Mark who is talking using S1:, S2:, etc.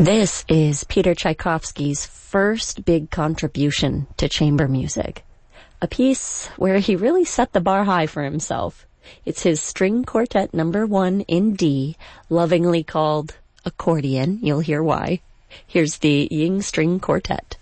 S1: This is Peter Tchaikovsky's first big contribution to chamber music, a piece where he really set the bar high for himself. It's his String Quartet No. 1 in D, lovingly called Accordion. You'll hear why. Here's the Ying String Quartet.